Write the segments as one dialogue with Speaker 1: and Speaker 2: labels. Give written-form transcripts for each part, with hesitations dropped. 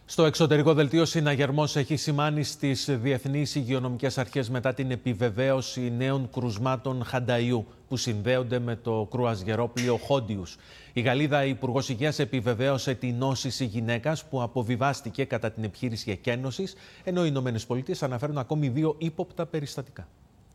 Speaker 1: Στο εξωτερικό δελτίο συναγερμός έχει σημάνει στις διεθνείς υγειονομικές αρχές μετά την επιβεβαίωση νέων κρουσμάτων χανταϊού που συνδέονται με το κρουαζιερόπλοιο Χόντιους. Η Γαλλίδα Υπουργός Υγείας επιβεβαίωσε την νόσηση γυναίκας που αποβιβάστηκε κατά την επιχείρηση εκένωσης, ενώ οι ΗΠΑ αναφέρουν ακόμη 2 ύποπτα περιστατικά.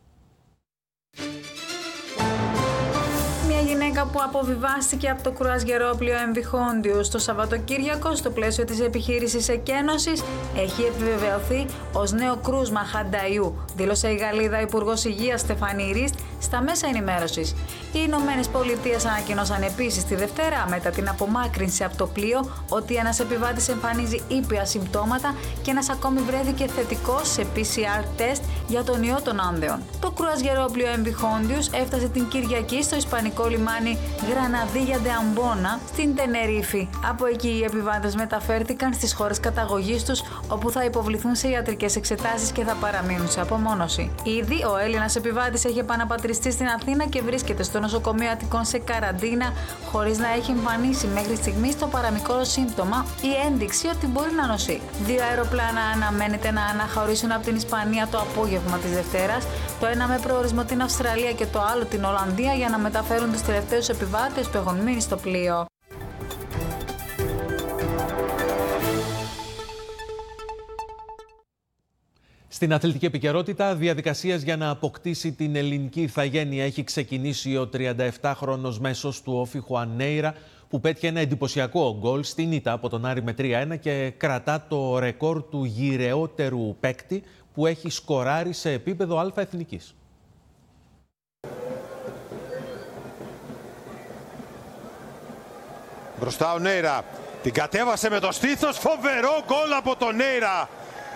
Speaker 2: Γυναίκα που αποβιβάστηκε από το κρουαζιερόπλοιο MV Hondius το Σαββατοκύριακο στο πλαίσιο της επιχείρησης εκένωσης έχει επιβεβαιωθεί ως νέο κρούσμα χανταϊού, δήλωσε η Γαλλίδα Υπουργός Υγείας Στεφανή Ρίστ στα μέσα ενημέρωσης. Οι Ηνωμένες Πολιτείες ανακοίνωσαν επίσης τη Δευτέρα, μετά την απομάκρυνση από το πλοίο, ότι ένας επιβάτης εμφανίζει ήπια συμπτώματα και ένας ακόμη βρέθηκε θετικός σε PCR τεστ για τον ιό των άνδεων. Το κρουαζιερόπλοιο MV Hondius έφτασε την Κυριακή στο ισπανικό λιμάνι Γραναδίγια ντε Αμπόνα στην Τενερίφη. Από εκεί οι επιβάτες μεταφέρθηκαν στις χώρες καταγωγής τους, όπου θα υποβληθούν σε ιατρικές εξετάσεις και θα παραμείνουν σε απομόνωση. Ήδη ο Έλληνας επιβάτης έχει επαναπατριστεί στην Αθήνα και βρίσκεται στο νοσοκομείο Αττικών σε καραντίνα, χωρίς να έχει εμφανίσει μέχρι στιγμής το παραμικρό σύμπτωμα ή ένδειξη ότι μπορεί να νοσεί. 2 αεροπλάνα αναμένεται να αναχωρήσουν από την Ισπανία το απόγευμα της Δευτέρας, το ένα με προορισμό την Αυστραλία και το άλλο την Ολλανδία, για να μεταφέρουν τους τελευταίους επιβάτες που έχουν μείνει στο πλοίο.
Speaker 1: Στην αθλητική επικαιρότητα, διαδικασίας για να αποκτήσει την ελληνική ηθαγένεια έχει ξεκινήσει ο 37χρονος μέσος του Όφι Χουάν Νέιρα, που πέτυχε ένα εντυπωσιακό γκολ στην ήττα από τον Άρη με 3-1 και κρατά το ρεκόρ του γυρεότερου παίκτη που έχει σκοράρει σε επίπεδο Α εθνικής.
Speaker 3: Μπροστά ο Νέιρα, την κατέβασε με το στήθος, φοβερό γκολ από τον Νέιρα.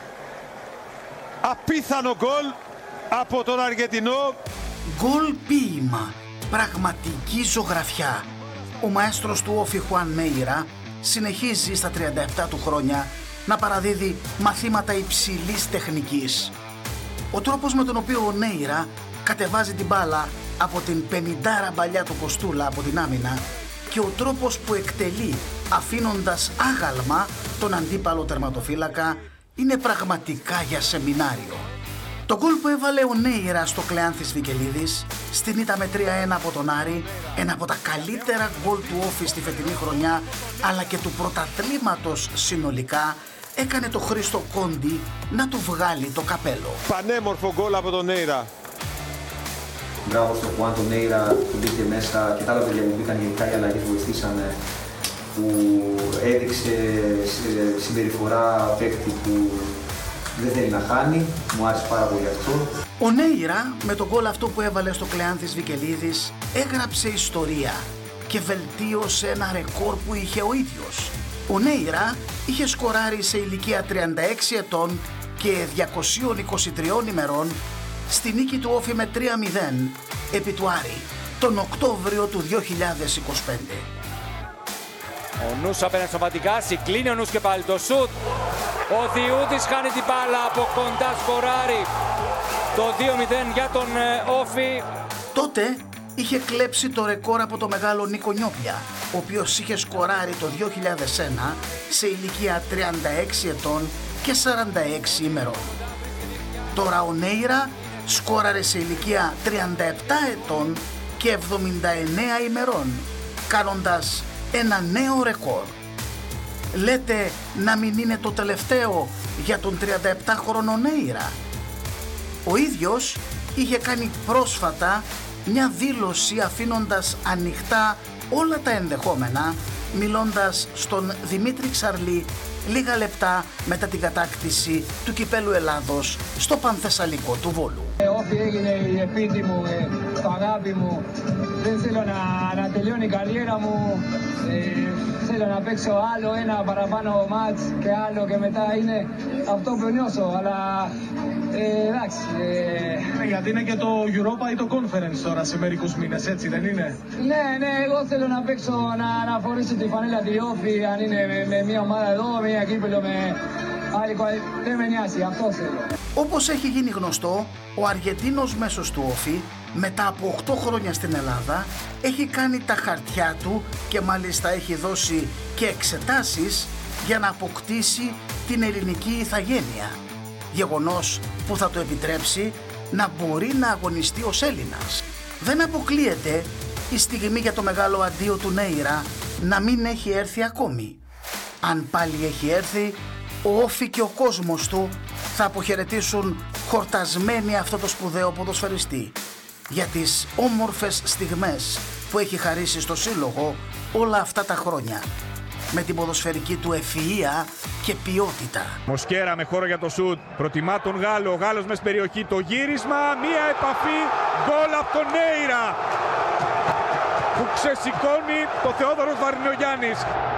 Speaker 3: Απίθανο γκολ από τον Αργεντινό.
Speaker 4: Γκολ ποίημα, πραγματική ζωγραφιά. Ο μαέστρος του Όφι Χουάν Νέιρα συνεχίζει στα 37 του χρόνια να παραδίδει μαθήματα υψηλής τεχνικής. Ο τρόπος με τον οποίο ο Νέιρα κατεβάζει την μπάλα από την 50 μπαλιά του Κοστούλα από την άμυνα και ο τρόπος που εκτελεί αφήνοντας άγαλμα τον αντίπαλο τερματοφύλακα είναι πραγματικά για σεμινάριο. Το γκολ που έβαλε ο Νέιρα στο Κλεάνθης Βικελίδης στην ήττα με 3-1 από τον Άρη, ένα από τα καλύτερα γκολ του Όφι στη φετινή χρονιά αλλά και του πρωταθλήματος συνολικά, έκανε το Χρήστο Κόντι να του βγάλει το καπέλο.
Speaker 3: Πανέμορφο γκολ από τον Νέιρα.
Speaker 5: Μπράβο στο Χουάν τον Νέιρα που μπήκε μέσα και τα άλλα παιδιά που μπήκαν γενικά, οι αλλαγές βοηθήσανε, που έδειξε συμπεριφορά παίκτη που δεν θέλει να χάνει. Μου άρεσε πάρα πολύ αυτό.
Speaker 4: Ο Νέιρα με τον γκολ αυτό που έβαλε στο Κλεάνθης Βικελίδης έγραψε ιστορία και βελτίωσε ένα ρεκόρ που είχε ο ίδιος. Ο Νέιρα είχε σκοράρει σε ηλικία 36 ετών και 223 ημερών στη νίκη του Όφι με 3-0 επί του Άρη τον Οκτώβριο του 2025.
Speaker 6: Ο Νους απέναντι στο Βατικάση, κλείνει ο Νους και πάλι το σουτ. Ο Διούτης χάνει την μπάλα, από κοντά σκοράρει το 2-0 για τον Όφι.
Speaker 4: Τότε είχε κλέψει το ρεκόρ από το μεγάλο Νίκο Νιόπλια, ο οποίος είχε σκοράρει το 2001 σε ηλικία 36 ετών και 46 ημερών. Τώρα ο Νέιρα σκόραρε σε ηλικία 37 ετών και 79 ημερών, κάνοντας ένα νέο ρεκόρ. Λέτε να μην είναι το τελευταίο για τον 37χρονο Νέιρα? Ο ίδιος είχε κάνει πρόσφατα μια δήλωση αφήνοντας ανοιχτά όλα τα ενδεχόμενα, μιλώντας στον Δημήτρη Ξαρλή λίγα λεπτά μετά την κατάκτηση του κυπέλου Ελλάδος στο Πανθεσσαλικό του Βόλου.
Speaker 7: Όφι έγινε η επίτη μου, το αγάπη μου. Δεν θέλω να τελειώνει η καριέρα μου. Θέλω να παίξω άλλο ένα παραπάνω μάτς και άλλο και μετά είναι αυτό που νιώσω. Αλλά εντάξει.
Speaker 8: Γιατί είναι και το Europa ή το Conference τώρα σε μερικούς μήνες, έτσι δεν είναι?
Speaker 7: Ναι, εγώ θέλω να παίξω, να φορήσω τη φανέλα τη Όφι, αν είναι με μια ομάδα εδώ, μια κύπελο με άλλη. Δεν με νοιάζει, αυτό θέλω.
Speaker 4: Όπως έχει γίνει γνωστό, ο Αργεντίνος μέσος του Όφι μετά από 8 χρόνια στην Ελλάδα έχει κάνει τα χαρτιά του και μάλιστα έχει δώσει και εξετάσεις για να αποκτήσει την ελληνική ηθαγένεια. Γεγονός που θα το επιτρέψει να μπορεί να αγωνιστεί ως Έλληνας. Δεν αποκλείεται η στιγμή για το μεγάλο αντίο του Νέιρα να μην έχει έρθει ακόμη. Αν πάλι έχει έρθει, ο Όφη και ο κόσμος του θα αποχαιρετήσουν χορτασμένοι αυτό το σπουδαίο ποδοσφαιριστή για τις όμορφες στιγμές που έχει χαρίσει στο σύλλογο όλα αυτά τα χρόνια, με την ποδοσφαιρική του ευφυΐα και ποιότητα.
Speaker 9: Μοσκέρα με χώρο για το σουτ, προτιμά τον Γάλλο, ο Γάλλος μες περιοχή, το γύρισμα, μία επαφή, γκολ από τον Νέιρα που ξεσηκώνει το Θεόδωρος Βαρινογιάννης.